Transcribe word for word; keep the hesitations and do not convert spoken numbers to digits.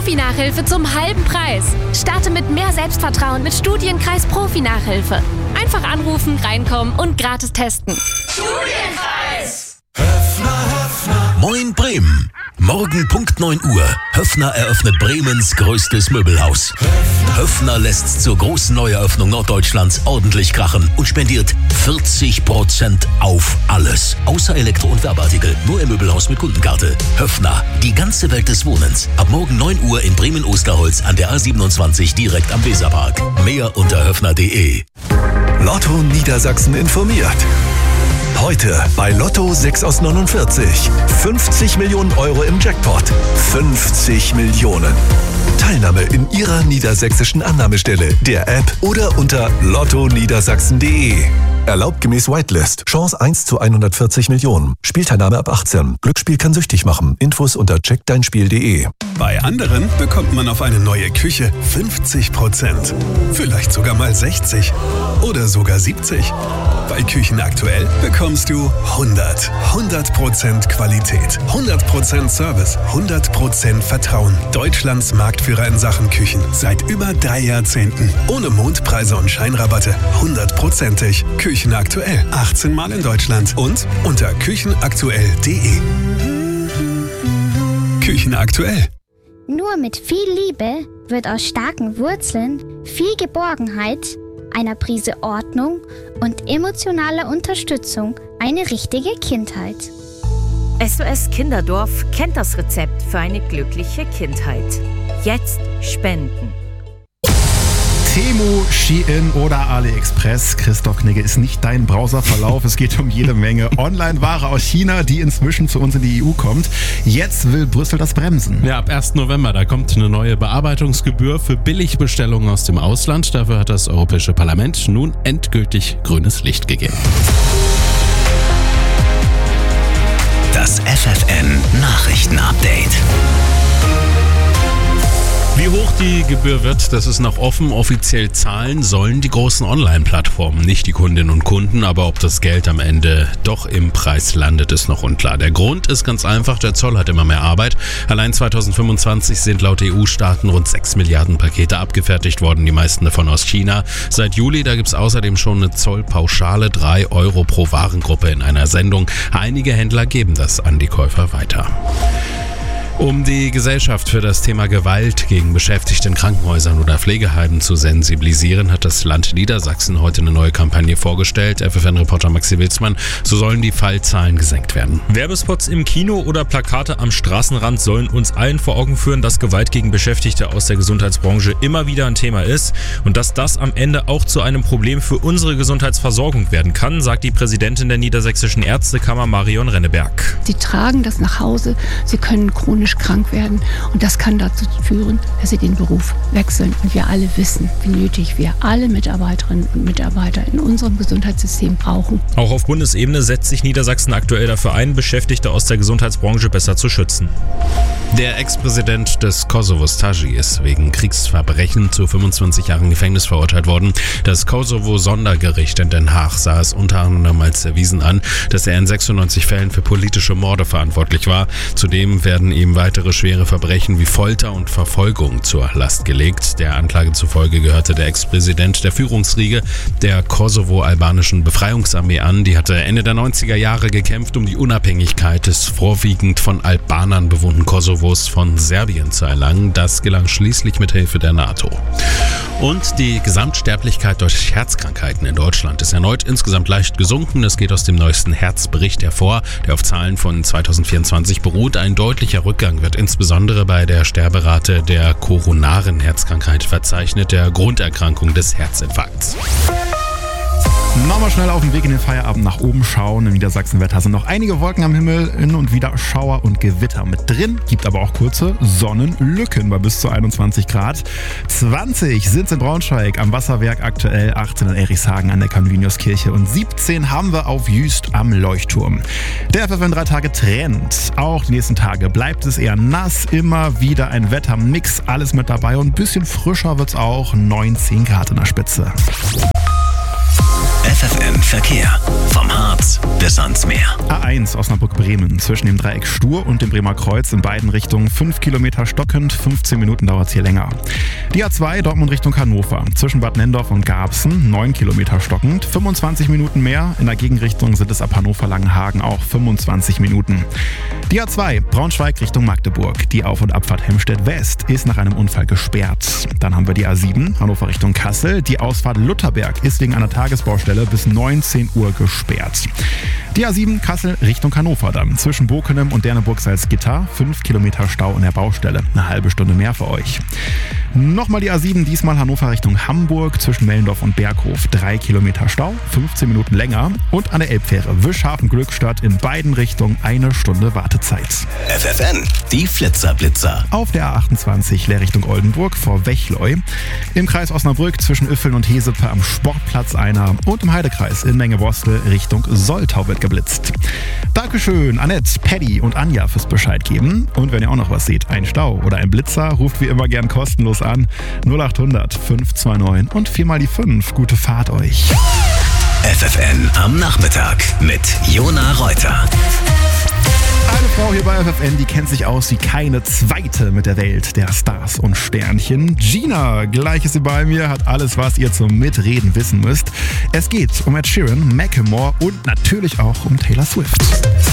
Profi-Nachhilfe zum halben Preis. Starte mit mehr Selbstvertrauen mit Studienkreis Profi-Nachhilfe. Einfach anrufen, reinkommen und gratis testen. Studienkreis! Höffner, Höffner. Moin Bremen. Morgen Punkt neun Uhr. Höffner eröffnet Bremens größtes Möbelhaus. Höffner. Höffner lässt zur großen Neueröffnung Norddeutschlands ordentlich krachen und spendiert vierzig Prozent auf alles. Außer Elektro- und Werbeartikel. Nur im Möbelhaus mit Kundenkarte. Höffner. Die ganze Welt des Wohnens. Ab morgen neun Uhr in Bremen-Osterholz an der A siebenundzwanzig direkt am Weserpark. Mehr unter höffner punkt de. Lotto Niedersachsen informiert. Heute bei Lotto sechs aus neunundvierzig. fünfzig Millionen Euro im Jackpot. fünfzig Millionen. Teilnahme in Ihrer niedersächsischen Annahmestelle, der App oder unter lotto niedersachsen punkt de. Erlaubt gemäß Whitelist. Chance eins zu hundertvierzig Millionen. Spielteilnahme ab achtzehn. Glücksspiel kann süchtig machen. Infos unter check dein spiel punkt de. Bei anderen bekommt man auf eine neue Küche fünfzig Prozent. Vielleicht sogar mal sechzig. Oder sogar siebzig. Bei Küchen aktuell bekommst du hundert. hundert Prozent Qualität. hundert Prozent Service. hundert Prozent Vertrauen. Deutschlands Marktführer in Sachen Küchen. Seit über drei Jahrzehnten. Ohne Mondpreise und Scheinrabatte. hundertprozentig. Küchen aktuell. achtzehn Mal in Deutschland. Und unter küchenaktuell punkt de. Küchen aktuell. Nur mit viel Liebe wird aus starken Wurzeln viel Geborgenheit, einer Prise Ordnung und emotionaler Unterstützung eine richtige Kindheit. S O S Kinderdorf kennt das Rezept für eine glückliche Kindheit. Jetzt spenden. Temu, Shein oder AliExpress. Christoph Knigge ist nicht dein Browserverlauf. Es geht um jede Menge Online-Ware aus China, die inzwischen zu uns in die E U kommt. Jetzt will Brüssel das bremsen. Ja, ab ersten November, da kommt eine neue Bearbeitungsgebühr für Billigbestellungen aus dem Ausland. Dafür hat das Europäische Parlament nun endgültig grünes Licht gegeben. Das F F N Nachrichtenupdate. Wie hoch die Gebühr wird, das ist noch offen. Offiziell zahlen sollen die großen Online-Plattformen, nicht die Kundinnen und Kunden. Aber ob das Geld am Ende doch im Preis landet, ist noch unklar. Der Grund ist ganz einfach, der Zoll hat immer mehr Arbeit. Allein zweitausendfünfundzwanzig sind laut E U-Staaten rund sechs Milliarden Pakete abgefertigt worden, die meisten davon aus China. Seit Juli, da gibt es außerdem schon eine Zollpauschale, drei Euro pro Warengruppe in einer Sendung. Einige Händler geben das an die Käufer weiter. Um die Gesellschaft für das Thema Gewalt gegen Beschäftigte in Krankenhäusern oder Pflegeheimen zu sensibilisieren, hat das Land Niedersachsen heute eine neue Kampagne vorgestellt. F F N-Reporter Maxi Wilsmann, so sollen die Fallzahlen gesenkt werden. Werbespots im Kino oder Plakate am Straßenrand sollen uns allen vor Augen führen, dass Gewalt gegen Beschäftigte aus der Gesundheitsbranche immer wieder ein Thema ist und dass das am Ende auch zu einem Problem für unsere Gesundheitsversorgung werden kann, sagt die Präsidentin der Niedersächsischen Ärztekammer Marion Renneberg. Sie tragen das nach Hause, sie können chronisch krank werden und das kann dazu führen, dass sie den Beruf wechseln. Und wir alle wissen, wie nötig wir alle Mitarbeiterinnen und Mitarbeiter in unserem Gesundheitssystem brauchen. Auch auf Bundesebene setzt sich Niedersachsen aktuell dafür ein, Beschäftigte aus der Gesundheitsbranche besser zu schützen. Der Ex-Präsident des Kosovos Thaci ist wegen Kriegsverbrechen zu fünfundzwanzig Jahren Gefängnis verurteilt worden. Das Kosovo-Sondergericht in Den Haag sah es unter anderem als erwiesen an, dass er in sechsundneunzig Fällen für politische Morde verantwortlich war. Zudem werden ihm weitere schwere Verbrechen wie Folter und Verfolgung zur Last gelegt. Der Anklage zufolge gehörte der Ex-Präsident der Führungsriege der kosovo-albanischen Befreiungsarmee an. Die hatte Ende der neunziger Jahre gekämpft, um die Unabhängigkeit des vorwiegend von Albanern bewohnten Kosovos von Serbien zu erlangen. Das gelang schließlich mit Hilfe der NATO. Und die Gesamtsterblichkeit durch Herzkrankheiten in Deutschland ist erneut insgesamt leicht gesunken. Das geht aus dem neuesten Herzbericht hervor, der auf Zahlen von zweitausendvierundzwanzig beruht. Ein deutlicher Rückgang wird insbesondere bei der Sterberate der koronaren Herzkrankheit verzeichnet, der Grunderkrankung des Herzinfarkts. Nochmal schnell auf den Weg in den Feierabend nach oben schauen. Im Niedersachsenwetter sind noch einige Wolken am Himmel, hin und wieder Schauer und Gewitter mit drin. Gibt aber auch kurze Sonnenlücken bei bis zu einundzwanzig Grad. zwanzig sind es in Braunschweig, am Wasserwerk aktuell, achtzehn in Erichshagen an der Calviniuskirche und siebzehn haben wir auf Jüst am Leuchtturm. Der F F N drei Tage Trend. Auch die nächsten Tage bleibt es eher nass, immer wieder ein Wettermix, alles mit dabei und ein bisschen frischer wird es auch, neunzehn Grad in der Spitze. F F N Verkehr. Vom Harz bis ans Meer. A eins Osnabrück-Bremen zwischen dem Dreieck Stur und dem Bremer Kreuz in beiden Richtungen fünf Kilometer stockend, fünfzehn Minuten dauert es hier länger. Die A zwei Dortmund Richtung Hannover zwischen Bad Nendorf und Garbsen neun Kilometer stockend, fünfundzwanzig Minuten mehr. In der Gegenrichtung sind es ab Hannover-Langenhagen auch fünfundzwanzig Minuten. Die A zwei Braunschweig Richtung Magdeburg. Die Auf- und Abfahrt Hemstedt West ist nach einem Unfall gesperrt. Dann haben wir die A sieben Hannover Richtung Kassel. Die Ausfahrt Lutherberg ist wegen einer Tagesbaustelle bis neunzehn Uhr gesperrt. Die A sieben Kassel Richtung Hannover dann. Zwischen Bokenem und Derneburg-Salzgitter fünf Kilometer Stau in der Baustelle. Eine halbe Stunde mehr für euch. Nochmal die A sieben, diesmal Hannover Richtung Hamburg. Zwischen Mellendorf und Berghof drei Kilometer Stau, fünfzehn Minuten länger. Und an der Elbfähre Wischhafen-Glückstadt in beiden Richtungen eine Stunde Wartezeit. F F N, die Flitzerblitzer. Auf der A achtundzwanzig Leer Richtung Oldenburg vor Wechleu. Im Kreis Osnabrück zwischen Üffeln und Hesepe am Sportplatz einer. Und im Heidekreis in Menge-Bostel Richtung Soltau wird geblitzt. Dankeschön, Annette, Paddy und Anja fürs Bescheid geben. Und wenn ihr auch noch was seht, ein Stau oder ein Blitzer, ruft wie immer gern kostenlos an. null acht hundert fünf zwei neun und viermal die fünf. Gute Fahrt euch. F F N am Nachmittag mit Jona Reuter. Eine Frau hier bei F F N, die kennt sich aus wie keine zweite mit der Welt der Stars und Sternchen. Gina, gleich ist sie bei mir, hat alles, was ihr zum Mitreden wissen müsst. Es geht um Ed Sheeran, Macklemore und natürlich auch um Taylor Swift.